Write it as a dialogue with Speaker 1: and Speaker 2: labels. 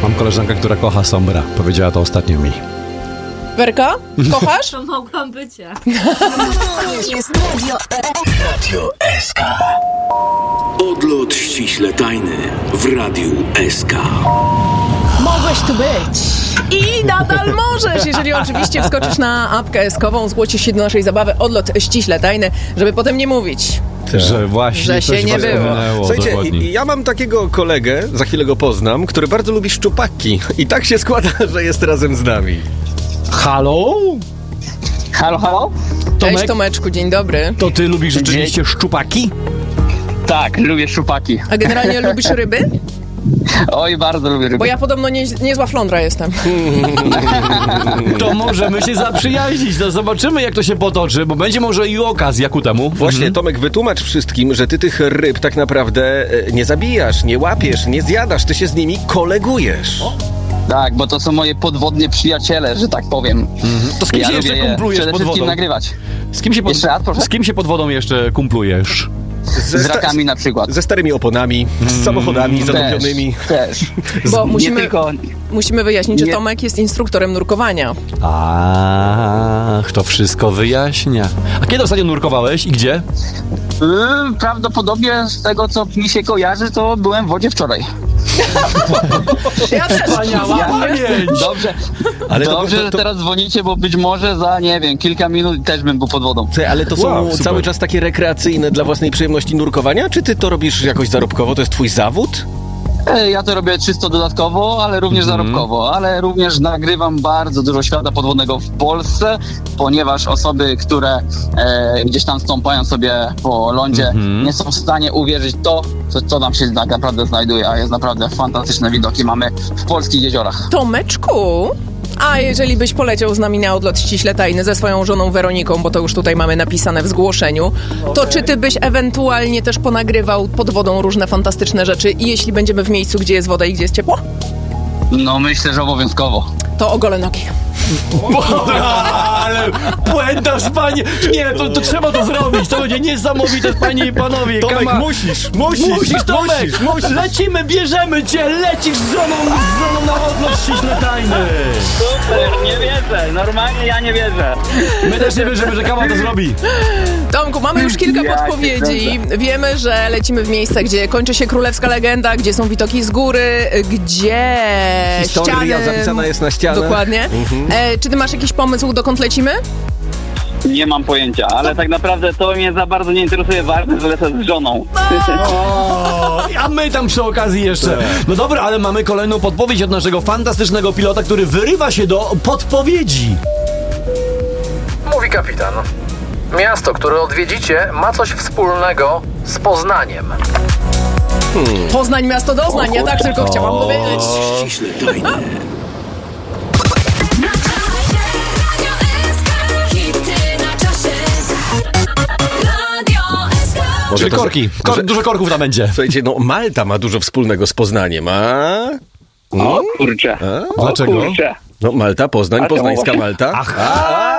Speaker 1: Mam koleżankę, która kocha Sombra. Powiedziała to ostatnio mi.
Speaker 2: Werka? Kochasz?
Speaker 3: To mogłam być ja.
Speaker 4: To jest Radio SK. Odlot ściśle tajny w Radiu SK.
Speaker 2: Mogłeś tu być. I nadal możesz, jeżeli oczywiście wskoczysz na apkę SK-ową, zgłosisz się do naszej zabawy Odlot ściśle tajny, żeby potem nie mówić,
Speaker 1: Że właśnie
Speaker 2: że się
Speaker 1: coś
Speaker 2: nie
Speaker 1: was
Speaker 2: było.
Speaker 1: ominęło,
Speaker 5: Słuchajcie,
Speaker 1: zawodnik.
Speaker 5: ja mam takiego kolegę, za chwilę go poznam, który bardzo lubi szczupaki. I tak się składa, że jest razem z nami.
Speaker 1: Halo?
Speaker 6: Halo, halo?
Speaker 2: Cześć Tomeczku, dzień dobry.
Speaker 1: To ty lubisz rzeczywiście szczupaki?
Speaker 6: Tak, lubię szczupaki.
Speaker 2: A generalnie lubisz ryby?
Speaker 6: Oj, bardzo lubię ryby.
Speaker 2: Bo ja podobno niezła flądra jestem.
Speaker 1: To możemy się zaprzyjaźnić, no zobaczymy jak to się potoczy, bo będzie może i okazja ku temu.
Speaker 5: Właśnie, Tomek, wytłumacz wszystkim, że ty tych ryb tak naprawdę nie zabijasz, nie łapiesz, nie zjadasz, ty się z nimi kolegujesz.
Speaker 6: Tak, bo to są moje podwodnie przyjaciele, że tak powiem.
Speaker 1: To z kim się jeszcze
Speaker 6: lubię je
Speaker 1: kumplujesz
Speaker 6: przede
Speaker 1: pod
Speaker 6: wszystkim
Speaker 1: wodą?
Speaker 6: nagrywać.
Speaker 1: Jeszcze raz, proszę? Z kim się pod wodą jeszcze kumplujesz?
Speaker 6: Z rakami na przykład.
Speaker 5: Ze starymi oponami, z samochodami zatopionymi.
Speaker 6: Też.
Speaker 2: Bo
Speaker 6: Nie tylko...
Speaker 2: musimy wyjaśnić, że
Speaker 6: Nie-
Speaker 2: Tomek jest instruktorem nurkowania.
Speaker 1: Ach, to wszystko wyjaśnia. A kiedy ostatnio nurkowałeś i gdzie?
Speaker 6: Prawdopodobnie z tego, co mi się kojarzy, to byłem w wodzie wczoraj.
Speaker 2: Ja też.
Speaker 6: Dobrze,
Speaker 5: Ale
Speaker 6: dobrze, że teraz dzwonicie, bo być może za, nie wiem, kilka minut też bym był pod wodą.
Speaker 5: Ale to są
Speaker 1: Wow, super.
Speaker 5: cały czas takie rekreacyjne dla własnej przyjemności nurkowania? Czy ty to robisz jakoś zarobkowo? To jest twój zawód?
Speaker 6: Ja to robię czysto dodatkowo, ale również zarobkowo, ale również nagrywam bardzo dużo świata podwodnego w Polsce, ponieważ osoby, które gdzieś tam stąpają sobie po lądzie, nie są w stanie uwierzyć to, co tam się tak naprawdę znajduje, a jest naprawdę fantastyczne widoki mamy w polskich jeziorach.
Speaker 2: Tomeczku, a jeżeli byś poleciał z nami na Odlot ściśle tajny ze swoją żoną Weroniką, bo to już tutaj mamy napisane w zgłoszeniu, to czy ty byś ewentualnie też ponagrywał pod wodą różne fantastyczne rzeczy i jeśli będziemy w miejscu, gdzie jest woda i gdzie jest ciepło,
Speaker 6: No myślę, że obowiązkowo.
Speaker 2: to o gole nogi.
Speaker 1: Ale błędasz, panie! Nie, to trzeba to zrobić. To będzie niesamowite, panie i panowie.
Speaker 5: Tomek,
Speaker 1: Kama-
Speaker 5: musisz,
Speaker 1: Tomek! Lecimy, bierzemy cię, lecisz z żoną na Odlot ściśle tajny.
Speaker 6: Super, nie wierzę, normalnie ja nie wierzę.
Speaker 1: My też nie wierzymy, że Kama to zrobi.
Speaker 2: Tomku, mamy już kilka
Speaker 6: Ja
Speaker 2: podpowiedzi.
Speaker 6: cię
Speaker 2: Wiemy, że lecimy w miejsce, gdzie kończy się królewska legenda, gdzie są widoki z góry, gdzie
Speaker 5: Historia
Speaker 2: ściany...
Speaker 5: zapisana jest na ścianach.
Speaker 2: Dokładnie. Czy ty masz jakiś pomysł, dokąd lecimy?
Speaker 6: Nie mam pojęcia, ale tak naprawdę to mnie za bardzo nie interesuje, ważne, że lecę z żoną.
Speaker 1: O, a my tam przy okazji jeszcze. No dobra, ale mamy kolejną podpowiedź od naszego fantastycznego pilota, który wyrywa się do podpowiedzi.
Speaker 7: Mówi kapitan. Miasto, które odwiedzicie, ma coś wspólnego z Poznaniem.
Speaker 2: Poznań, miasto doznań. Ja tak tylko chciałam powiedzieć.
Speaker 4: Ściśle tajny.
Speaker 1: Czyli korki. Dużo korków tam będzie.
Speaker 5: Słuchajcie, no Malta ma dużo wspólnego z Poznaniem, a...
Speaker 6: O kurczę.
Speaker 1: Dlaczego?
Speaker 6: Kurczę.
Speaker 5: No Malta, Poznań,
Speaker 6: A czemu
Speaker 5: poznańska
Speaker 6: właśnie?
Speaker 5: Malta.
Speaker 1: Aha!